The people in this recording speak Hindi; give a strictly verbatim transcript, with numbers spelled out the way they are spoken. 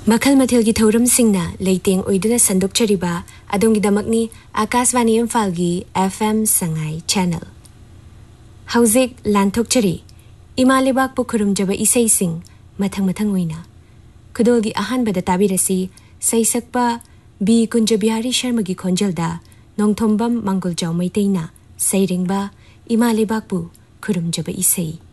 मखल मथल की थौरम सिंगना लेतेंग ओइदुना संदोकचरिबा अदोंगी दमकनी आकाशवाणी इम्फालगी एफएम संगाई चैनल हौजिक लांथोकचरी इमा लेबाक पुखुरुमजबा इसै सिंग मथंग मथंग ओइना खुदोलगी अहानबदा ताबिरसी सैसकपा बी कुंज बिहारी शर्मा की खोंजलदा नोंथोंबम मंगुलजाव मैतेना सैरिंगबा इमा लेबाकपु खुरुमजबा इसै